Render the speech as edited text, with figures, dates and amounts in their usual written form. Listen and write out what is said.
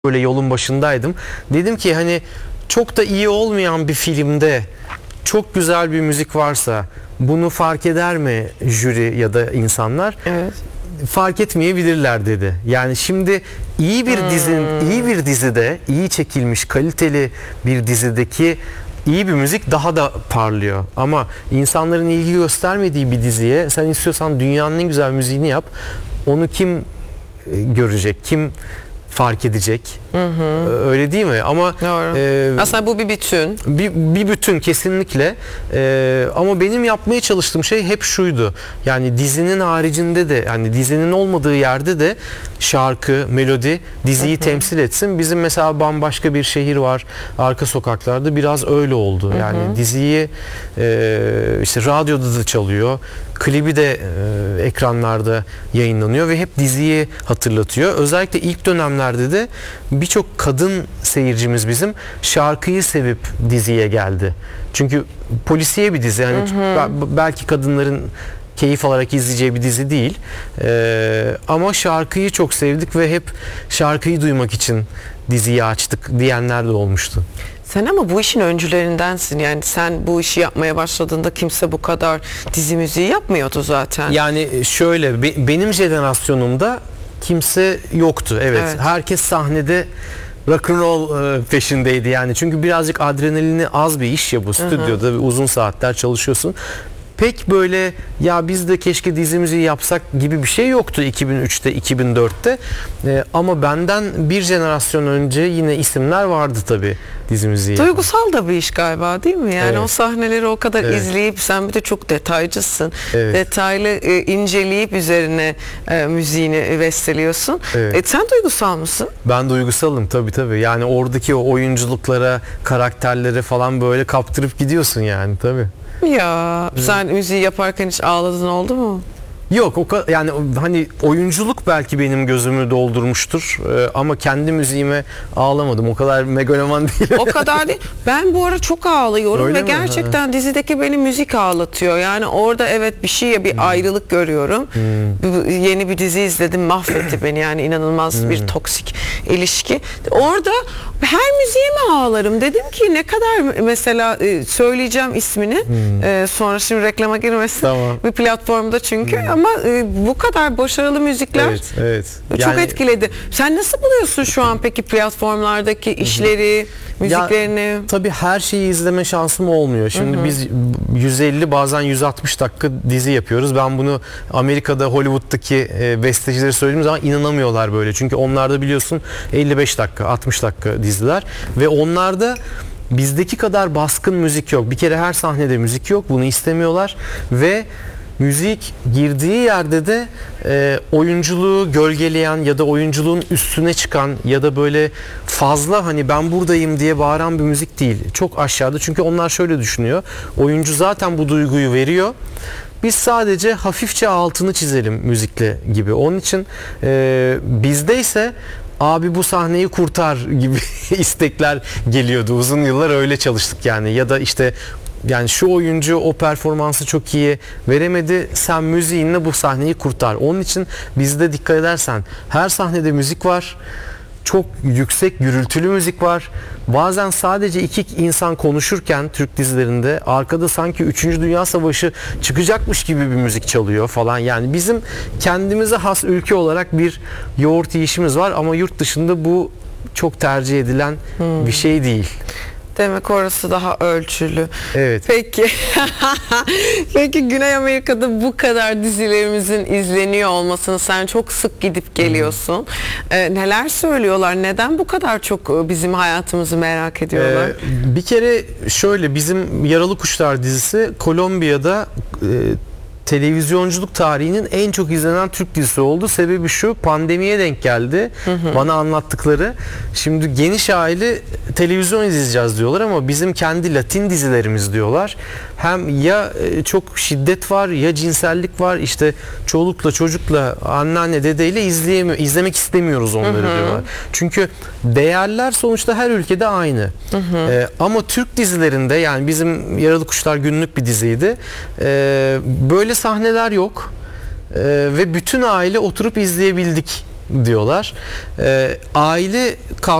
böyle yolun başındaydım. Dedim ki hani çok da iyi olmayan bir filmde çok güzel bir müzik varsa bunu fark eder mi jüri ya da insanlar? Evet. Fark etmeyebilirler dedi. Yani şimdi iyi bir dizide, iyi çekilmiş, kaliteli bir dizideki iyi bir müzik daha da parlıyor. Ama insanların ilgi göstermediği bir diziye sen istiyorsan dünyanın en güzel müziğini yap. Onu kim görecek? Kim fark edecek? Öyle değil mi? Ama aslında bu bir bütün. Bir bütün kesinlikle. Ama benim yapmaya çalıştığım şey hep şuydu. Yani dizinin haricinde de, yani dizinin olmadığı yerde de şarkı, melodi diziyi temsil etsin. Bizim mesela Bambaşka Bir Şehir var arka sokaklarda, biraz öyle oldu. Yani diziyi işte radyoda da çalıyor. Klibi de ekranlarda yayınlanıyor ve hep diziyi hatırlatıyor. Özellikle ilk dönemlerde de birçok kadın seyircimiz bizim şarkıyı sevip diziye geldi. Çünkü polisiye bir dizi. Yani belki kadınların keyif alarak izleyeceği bir dizi değil. Ama şarkıyı çok sevdik ve hep şarkıyı duymak için diziyi açtık diyenler de olmuştu. Sen ama bu işin öncülerindensin. Yani sen bu işi yapmaya başladığında kimse bu kadar dizi müziği yapmıyordu zaten. Yani şöyle, benim jenerasyonumda kimse yoktu. Evet. Herkes sahnede rock'n'roll peşindeydi yani. Çünkü birazcık adrenalini az bir iş ya bu. Stüdyoda uzun saatler çalışıyorsun. Pek böyle ya biz de keşke dizi müziği yapsak gibi bir şey yoktu 2003'te, 2004'te. Ama benden bir jenerasyon önce yine isimler vardı tabii dizi müziği. Duygusal da bir iş galiba, değil mi? Yani Evet. o sahneleri o kadar izleyip, sen bir de çok detaycısın. Evet. Detaylı inceleyip üzerine müziğini besteliyorsun. Evet. Sen duygusal mısın? Ben duygusalım tabii. Yani oradaki o oyunculuklara, karakterlere falan böyle kaptırıp gidiyorsun yani tabii. Ya sen müziği yaparken hiç ağladın oldu mu? Yok, yani hani oyunculuk belki benim gözümü doldurmuştur ama kendi müziğime ağlamadım. O kadar megaloman değilim. O kadar değil. Ben bu ara çok ağlıyorum Öyle ve mi? gerçekten dizideki beni müzik ağlatıyor. Yani orada evet bir şey, bir ayrılık görüyorum. Yeni bir dizi izledim, mahvetti beni, yani inanılmaz bir toksik ilişki. Orada her müziğe mi ağlarım? Dedim ki ne kadar, mesela söyleyeceğim ismini. Sonra şimdi reklama girmesin. Tamam. Bir platformda çünkü ama bu kadar başarılı müzikler Evet. çok etkiledi. Sen nasıl buluyorsun şu an peki platformlardaki işleri, müziklerini? Ya, tabii her şeyi izleme şansım olmuyor. Şimdi biz 150 bazen 160 dakika dizi yapıyoruz. Ben bunu Amerika'da, Hollywood'daki bestecileri söylediğim zaman inanamıyorlar böyle. Çünkü onlarda biliyorsun 55 dakika, 60 dakika diziler ve onlarda bizdeki kadar baskın müzik yok. Bir kere her sahnede müzik yok. Bunu istemiyorlar ve müzik girdiği yerde de oyunculuğu gölgeleyen ya da oyunculuğun üstüne çıkan ya da böyle fazla hani ben buradayım diye bağıran bir müzik değil. Çok aşağıda, çünkü onlar şöyle düşünüyor. Oyuncu zaten bu duyguyu veriyor. Biz sadece hafifçe altını çizelim müzikle gibi. Onun için bizde ise abi bu sahneyi kurtar gibi istekler geliyordu. Uzun yıllar öyle çalıştık yani. Ya da işte yani şu oyuncu o performansı çok iyi veremedi, sen müziğinle bu sahneyi kurtar. Onun için bizde dikkat edersen her sahnede müzik var. Çok yüksek gürültülü müzik var. Bazen sadece iki insan konuşurken Türk dizilerinde arkada sanki 3. Dünya Savaşı çıkacakmış gibi bir müzik çalıyor falan. Yani bizim kendimize has ülke olarak bir yoğurt yiyişimiz var ama yurt dışında bu çok tercih edilen bir şey değil. Demek orası daha ölçülü. Evet. Peki. Peki Güney Amerika'da bu kadar dizilerimizin izleniyor olmasını, sen çok sık gidip geliyorsun. Neler söylüyorlar? Neden bu kadar çok bizim hayatımızı merak ediyorlar? Bir kere şöyle, bizim Yaralı Kuşlar dizisi Kolombiya'da televizyonculuk tarihinin en çok izlenen Türk dizisi oldu. Sebebi şu, pandemiye denk geldi. Bana anlattıkları. Şimdi geniş aile televizyon izleyeceğiz diyorlar ama bizim kendi Latin dizilerimiz diyorlar. Hem ya çok şiddet var ya cinsellik var. İşte çolukla çocukla anneanne dedeyle izlemek istemiyoruz onları diyorlar. Çünkü değerler sonuçta her ülkede aynı. Ama Türk dizilerinde, yani bizim Yaralı Kuşlar günlük bir diziydi. Böyle sahneler yok. Ve bütün aile oturup izleyebildik diyorlar. Aile